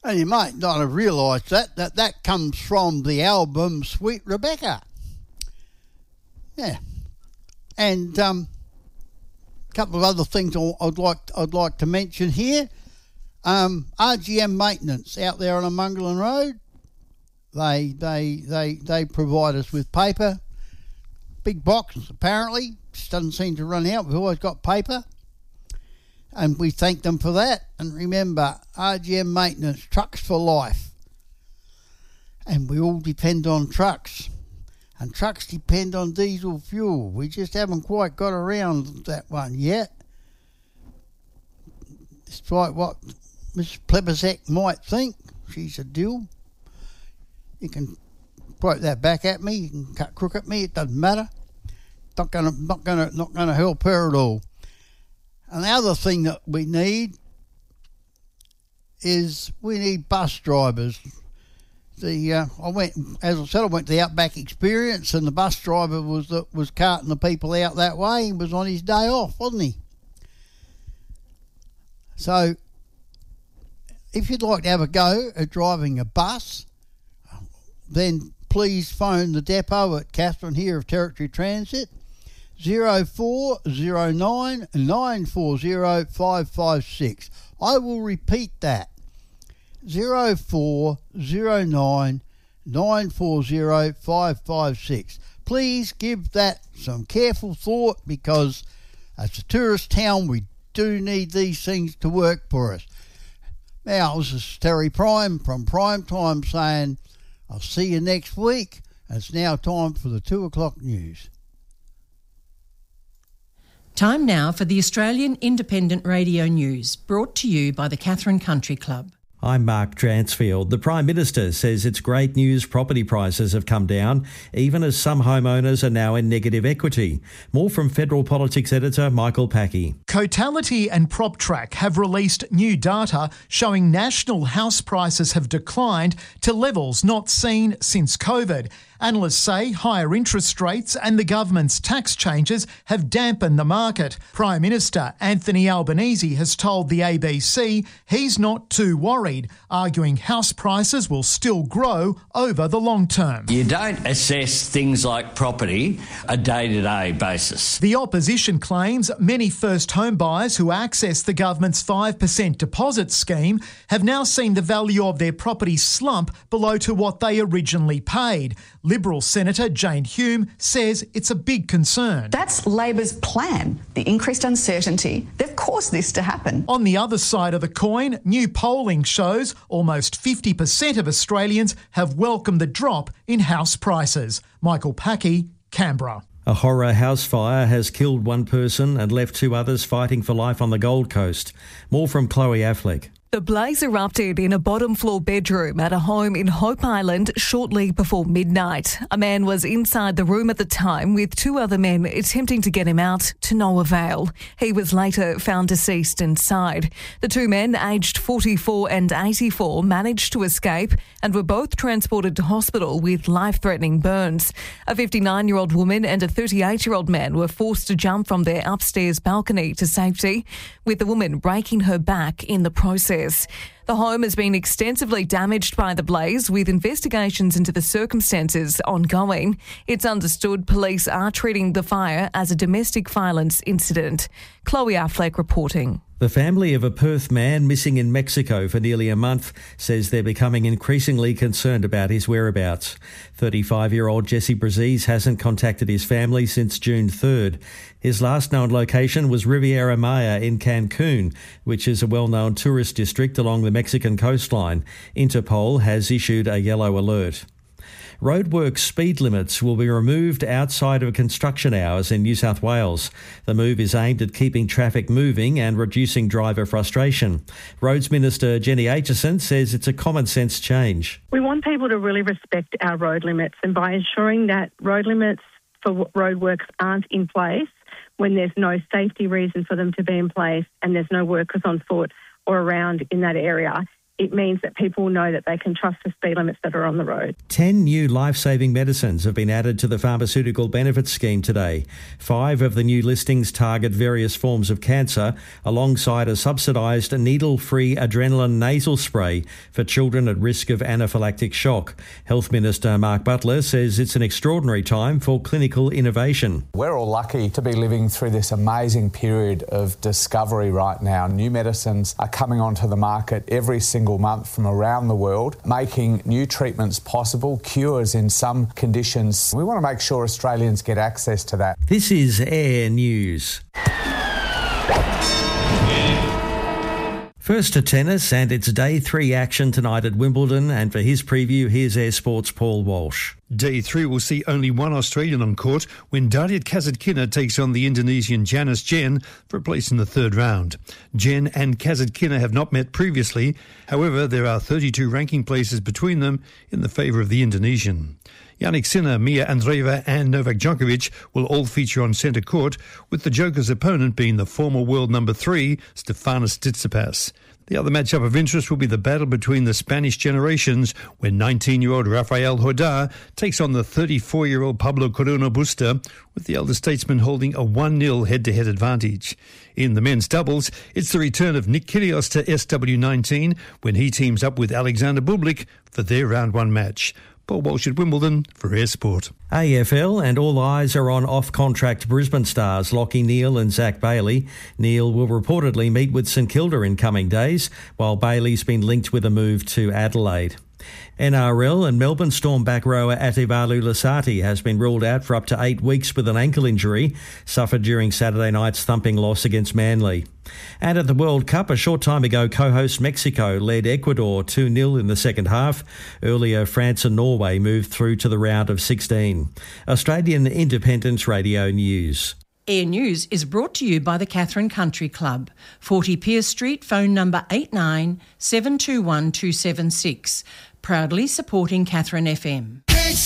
And you might not have realised that comes from the album Sweet Rebecca. Yeah. And a couple of other things I'd like to mention here. RGM Maintenance out there on Amungalan Road. They provide us with paper. Big box, apparently. Just doesn't seem to run out. We've always got paper. And we thank them for that. And remember, RGM Maintenance, trucks for life. And we all depend on trucks. And trucks depend on diesel fuel. We just haven't quite got around that one yet. Despite what Miss Plebisek might think, she's a dill. You can quote that back at me. You can cut crook at me. It doesn't matter. Not gonna help her at all. And the other thing that we need is bus drivers. I went to the Outback Experience, and the bus driver was carting the people out that way. He was on his day off, wasn't he? So, if you'd like to have a go at driving a bus, then please phone the depot at Catherine here of Territory Transit, 0409 940 556. I will repeat that, 0409 940 556. Please give that some careful thought, because as a tourist town, we do need these things to work for us. Now, this is Terry Prime from Prime Time saying, I'll see you next week. And it's now time for the 2 o'clock news. Time now for the Australian Independent Radio News, brought to you by the Catherine Country Club. I'm Mark Dransfield. The Prime Minister says it's great news property prices have come down, even as some homeowners are now in negative equity. More from Federal Politics editor Michael Packey. Cotality and PropTrack have released new data showing national house prices have declined to levels not seen since COVID. Analysts say higher interest rates and the government's tax changes have dampened the market. Prime Minister Anthony Albanese has told the ABC he's not too worried, arguing house prices will still grow over the long term. You don't assess things like property a day-to-day basis. The opposition claims many first home buyers who access the government's 5% deposit scheme have now seen the value of their property slump below to what they originally paid. Liberal Senator Jane Hume says it's a big concern. That's Labor's plan, the increased uncertainty. They've caused this to happen. On the other side of the coin, new polling shows almost 50% of Australians have welcomed the drop in house prices. Michael Packey, Canberra. A horror house fire has killed one person and left two others fighting for life on the Gold Coast. More from Chloe Affleck. The blaze erupted in a bottom-floor bedroom at a home in Hope Island shortly before midnight. A man was inside the room at the time with two other men attempting to get him out to no avail. He was later found deceased inside. The two men, aged 44 and 84, managed to escape and were both transported to hospital with life-threatening burns. A 59-year-old woman and a 38-year-old man were forced to jump from their upstairs balcony to safety, with the woman breaking her back in the process. The home has been extensively damaged by the blaze, with investigations into the circumstances ongoing. It's understood police are treating the fire as a domestic violence incident. Chloe Affleck reporting. The family of a Perth man missing in Mexico for nearly a month says they're becoming increasingly concerned about his whereabouts. 35-year-old Jesse Braziz hasn't contacted his family since June 3rd. His last known location was Riviera Maya in Cancun, which is a well-known tourist district along the Mexican coastline. Interpol has issued a yellow alert. Roadworks speed limits will be removed outside of construction hours in New South Wales. The move is aimed at keeping traffic moving and reducing driver frustration. Roads Minister Jenny Aitchison says it's a common sense change. We want people to really respect our road limits, and by ensuring that road limits for roadworks aren't in place when there's no safety reason for them to be in place and there's no workers on foot or around in that area, it means that people know that they can trust the speed limits that are on the road. 10 new life-saving medicines have been added to the Pharmaceutical Benefits Scheme today. 5 of the new listings target various forms of cancer, alongside a subsidised needle-free adrenaline nasal spray for children at risk of anaphylactic shock. Health Minister Mark Butler says it's an extraordinary time for clinical innovation. We're all lucky to be living through this amazing period of discovery right now. New medicines are coming onto the market every single month from around the world, making new treatments possible, cures in some conditions. We want to make sure Australians get access to that. This is Air News. First to tennis, and it's Day 3 action tonight at Wimbledon, and for his preview, here's Air Sport's Paul Walsh. Day 3 will see only one Australian on court when Darius Kasatkina takes on the Indonesian Janis Jen for a place in the third round. Jen and Kasatkina have not met previously. However, there are 32 ranking places between them in the favour of the Indonesian. Jannik Sinner, Mia Andreeva and Novak Djokovic will all feature on centre court, with the Joker's opponent being the former world number 3, Stefanos Tsitsipas. The other matchup of interest will be the battle between the Spanish generations, when 19-year-old Rafael Nadal takes on the 34-year-old Pablo Corona Busta, with the elder statesman holding a 1-0 head-to-head advantage. In the men's doubles, it's the return of Nick Kyrgios to SW19 when he teams up with Alexander Bublik for their round 1 match. Paul Walsh at Wimbledon for Air Sport. AFL, and all eyes are on off-contract Brisbane stars Lachie Neale and Zach Bailey. Neale will reportedly meet with St Kilda in coming days, while Bailey's been linked with a move to Adelaide. NRL, and Melbourne Storm back rower Ativalu Lasati has been ruled out for up to 8 weeks with an ankle injury suffered during Saturday night's thumping loss against Manly. And at the World Cup, a short time ago, co-host Mexico led Ecuador 2-0 in the second half. Earlier, France and Norway moved through to the round of 16. Australian Independent Radio News. Air News is brought to you by the Katherine Country Club, 40 Pearce Street, phone number 89 721 276. Proudly supporting Katherine FM.